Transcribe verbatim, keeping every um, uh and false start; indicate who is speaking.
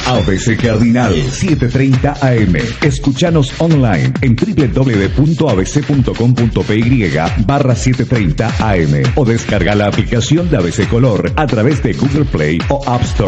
Speaker 1: A B C Cardinal, setecientos treinta A M. Escuchanos online en w w w punto a b c punto com punto p y barra setecientos treinta A M o descarga la aplicación de A B C Color a través de Google Play o App Store.